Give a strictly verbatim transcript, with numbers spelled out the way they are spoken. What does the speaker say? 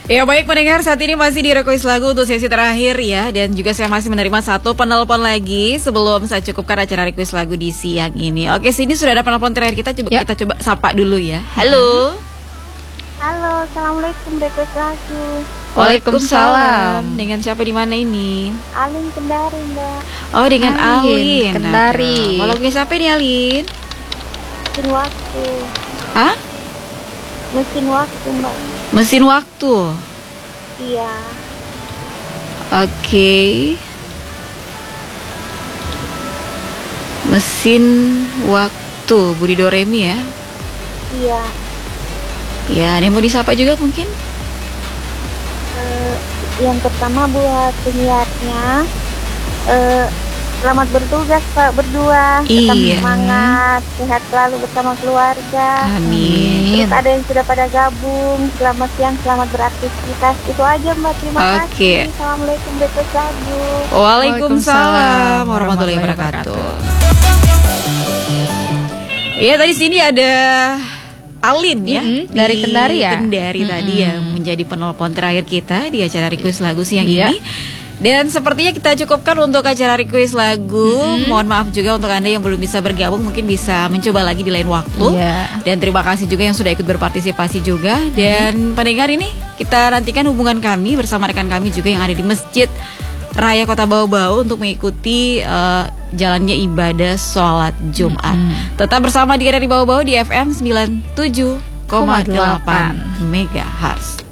Ya baik pendengar, saat ini masih di request lagu untuk sesi terakhir ya. Dan juga saya masih menerima satu penelpon lagi sebelum saya cukupkan acara request lagu di siang ini. Oke, sini sudah ada penelpon terakhir kita, coba ya. kita coba sapa dulu ya. Halo. Halo, assalamualaikum request lagu. Waalaikumsalam. Dengan siapa di mana ini? Alin Kendari, Mbak. Oh, dengan Alin, Alin Kendari. Kalau punya siapa nih Alin? Mesin waktu. Hah? Mesin waktu, Mbak. Mesin waktu. Iya. Oke. Mesin waktu Budi Doremi ya. Iya. Ya, ada yang mau disapa juga mungkin? Uh, yang pertama buat penyiarnya, uh, selamat bertugas Pak berdua. Tetap Iya. semangat, sehat selalu bersama keluarga. Amin. Terus ada yang sudah pada gabung, selamat siang, selamat beraktivitas. Itu aja Mbak, terima Oke. kasih. Assalamualaikum request lagu. Waalaikumsalam warahmatullahi wabarakatuh. Iya, tadi sini ada Alin ya, Mm-hmm, dari Kendari ya. Kendari mm-hmm. tadi yang menjadi penelpon terakhir kita di acara request lagu siang iya. ini. Dan sepertinya kita cukupkan untuk acara request lagu. Mm-hmm. Mohon maaf juga untuk Anda yang belum bisa bergabung, mungkin bisa mencoba lagi di lain waktu. Yeah. Dan terima kasih juga yang sudah ikut berpartisipasi juga. Dan mm-hmm. pendengar ini kita nantikan hubungan kami bersama rekan kami juga yang ada di Masjid Raya Kota Bau-Bau untuk mengikuti uh, jalannya ibadah sholat Jumat. Mm-hmm. Tetap bersama di Bau-Bau di F M sembilan puluh tujuh koma delapan Megahertz.